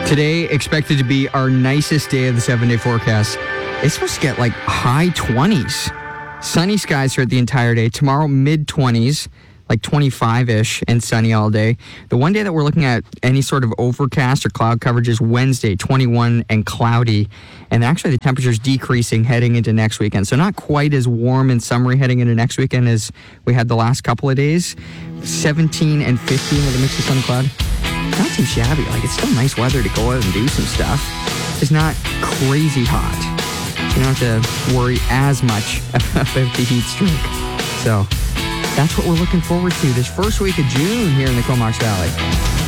Today, expected to be our nicest day of the 7-day forecast. It's supposed to get like high 20s. Sunny skies for the entire day. Tomorrow, mid-20s, like 25-ish, and sunny all day. The one day that we're looking at any sort of overcast or cloud coverage is Wednesday, 21 and cloudy. And actually, the temperature's decreasing heading into next weekend. So not quite as warm and summery heading into next weekend as we had the last couple of days. 17 and 15 with a mix of sun and cloud. Not too shabby. Like, it's still nice weather to go out and do some stuff. It's not crazy hot. You don't have to worry as much about the heat stroke. So that's what we're looking forward to this first week of June here in the Comox Valley.